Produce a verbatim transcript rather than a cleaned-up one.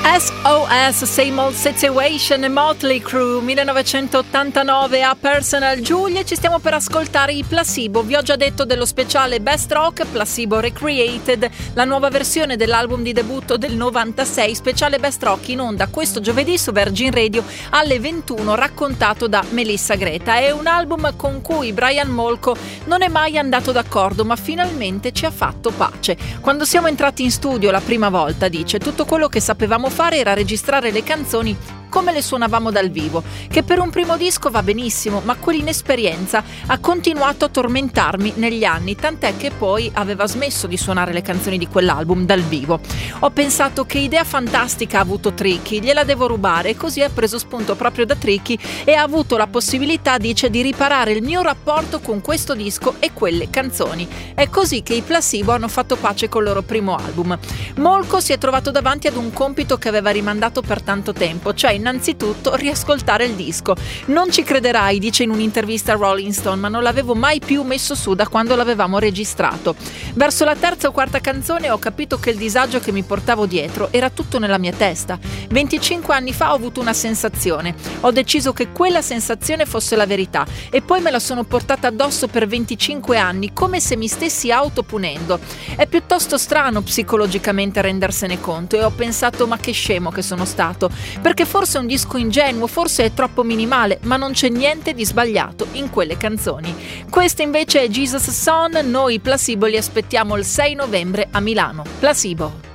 S O S, Same Old Situation, Motley Crue, millenovecentottantanove a Personal Julia. Ci stiamo per ascoltare i Placebo. Vi ho già detto dello speciale Best Rock, Placebo Recreated, la nuova versione dell'album di debutto del novantasei, speciale Best Rock in onda questo giovedì su Virgin Radio alle ventuno, raccontato da Melissa Greta. È un album con cui Brian Molko non è mai andato d'accordo, ma finalmente ci ha fatto pace. Quando siamo entrati in studio la prima volta, dice, tutto quello che sapevamo fare era registrare le canzoni come le suonavamo dal vivo, che per un primo disco va benissimo, ma quell'inesperienza ha continuato a tormentarmi negli anni, tant'è che poi aveva smesso di suonare le canzoni di quell'album dal vivo. Ho pensato che idea fantastica ha avuto Tricky, gliela devo rubare, e così ha preso spunto proprio da Tricky e ha avuto la possibilità, dice, di riparare il mio rapporto con questo disco e quelle canzoni. È così che i Placebo hanno fatto pace col loro primo album. Molko si è trovato davanti ad un compito che aveva rimandato per tanto tempo, cioè innanzitutto riascoltare il disco. Non ci crederai, dice in un'intervista a Rolling Stone, ma non l'avevo mai più messo su da quando l'avevamo registrato. Verso la terza o quarta canzone ho capito che il disagio che mi portavo dietro era tutto nella mia testa. venticinque anni fa ho avuto una sensazione, ho deciso che quella sensazione fosse la verità e poi me la sono portata addosso per venticinque anni, come se mi stessi autopunendo. È piuttosto strano psicologicamente rendersene conto e ho pensato, ma che scemo che sono stato, perché forse è un disco ingenuo, forse è troppo minimale, ma non c'è niente di sbagliato in quelle canzoni. Questa invece è Jesus Son, noi Placebo li aspettiamo il sei novembre a Milano. Placebo.